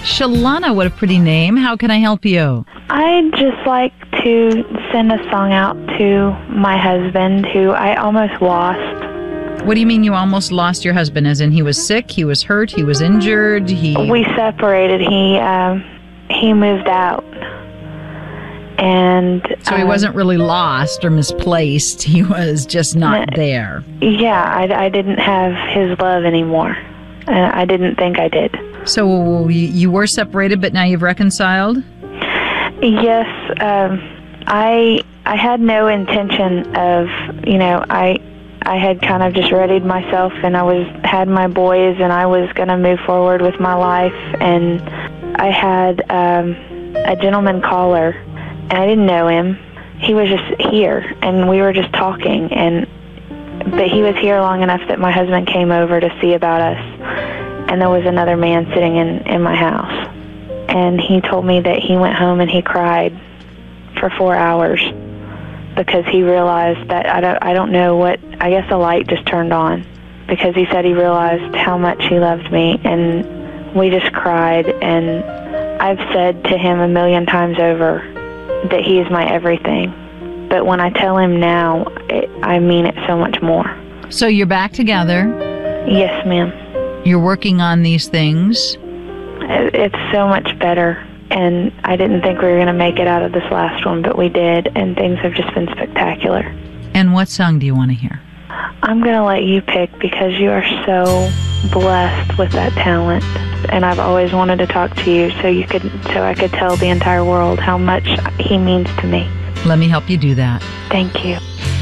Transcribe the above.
Shalana, what a pretty name. How can I help you? I'd just like to send a song out to my husband, who I almost lost. What do you mean you almost lost your husband? As in he was sick, he was hurt, he was injured, We separated. He moved out. And so he wasn't really lost or misplaced. He was just not there. Yeah, I didn't have his love anymore. I didn't think I did. So you were separated, but now you've reconciled? Yes. I had no intention of, I had kind of just readied myself, and had my boys, and I was going to move forward with my life. And I had a gentleman caller, and I didn't know him. He was just here, and we were just talking, but he was here long enough that my husband came over to see about us, and there was another man sitting in my house. And he told me that he went home and he cried for 4 hours because he realized that, I don't know what, I guess a light just turned on, because he said he realized how much he loved me, and we just cried. And I've said to him 1,000,000 times over that he is my everything. But when I tell him now, I mean it so much more. So you're back together? Yes, ma'am. You're working on these things? It's so much better. And I didn't think we were going to make it out of this last one, but we did. And things have just been spectacular. And what song do you want to hear? I'm going to let you pick, because you are so blessed with that talent. And I've always wanted to talk to you so I could tell the entire world how much he means to me. Let me help you do that. Thank you.